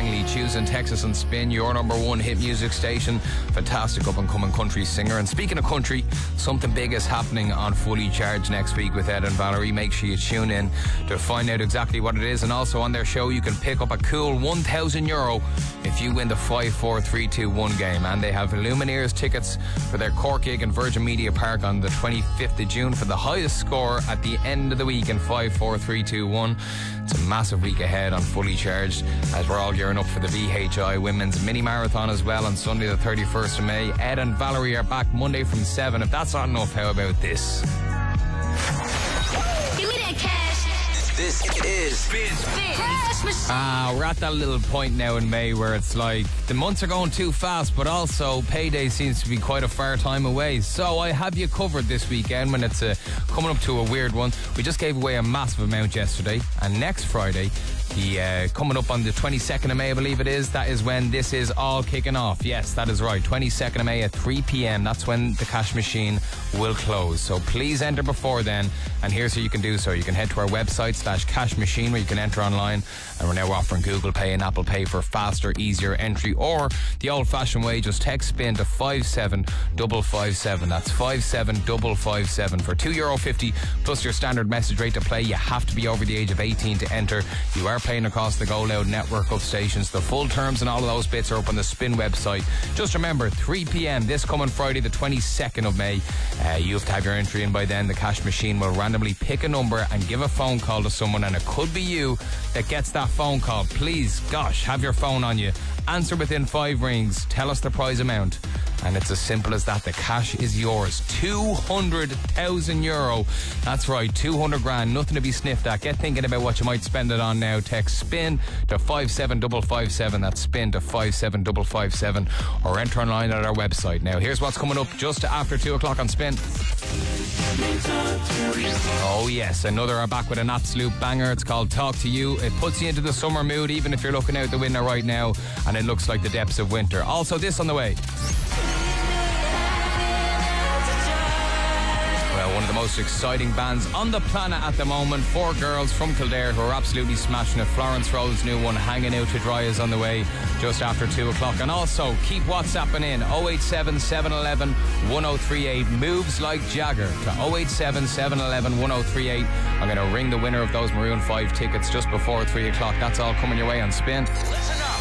Langley, Tuesday in Texas and Spin, your number one hit music station. Fantastic up-and-coming country singer. And speaking of country, something big is happening on Fully Charged next week with Ed and Valerie. Make sure you tune in to find out exactly what it is. And also on their show, you can pick up a cool €1,000 if you win the 5, 4, 3, 2, 1 game. And they have Lumineers tickets for their Cork gig in Virgin Media Park on the 25th of June for the highest score at the end of the week in 5, 4, 3, 2, 1. It's a massive week ahead on Fully Charged as we're all gearing up for the VHI Women's Mini Marathon as well on Sunday the 31st of May. Ed and Valerie are back Monday from 7. If that's not enough, how about this? Give me that cash. This is Spin. Cash machine. We're at that little point now in May where it's like the months are going too fast, but also payday seems to be quite a far time away. So I have you covered this weekend when it's coming up to a weird one. We just gave away a massive amount yesterday, and next Friday, coming up on the 22nd of May, I believe it is, that is when this is all kicking off. Yes, that is right, 22nd of May at 3 p.m. That's when the cash machine will close. So please enter before then, and here's how you can do so. You can head to our website /cash machine where you can enter online, and we're now offering Google Pay and Apple Pay for faster, easier entry, or the old-fashioned way, just text SPIN to 57557. That's 57557 for €2.50 plus your standard message rate to play. You have to be over the age of 18 to enter. You are playing across the Go Loud network of stations. The full terms and all of those bits are up on the Spin website. Just remember, 3 p.m. this coming Friday the 22nd of May. You have to have your entry in by then. The cash machine will randomly pick a number and give a phone call to someone, and it could be you that gets that phone call. Please, gosh, have your phone on you. Answer within 5 rings. Tell us the prize amount. And it's as simple as that. The cash is yours. €200,000. That's right, 200 grand. Nothing to be sniffed at. Get thinking about what you might spend it on now. Text SPIN to 57557. That's SPIN to 57557. Or enter online at our website. Now, here's what's coming up just after 2 o'clock on Spin. Oh yes, another are back with an absolute banger. It's called Talk to You. It puts you into the summer mood even if you're looking out the window right now and it looks like the depths of winter. Also this on the way. Well, one of the most exciting bands on the planet at the moment. 4 girls from Kildare who are absolutely smashing it. Florence Rowe's new one, Hanging Out to Dry, is on the way just after 2 o'clock. And also, keep WhatsApping in 087 711 1038. Moves Like Jagger to 087 711 1038. I'm going to ring the winner of those Maroon 5 tickets just before 3 o'clock. That's all coming your way on Spin. Listen up.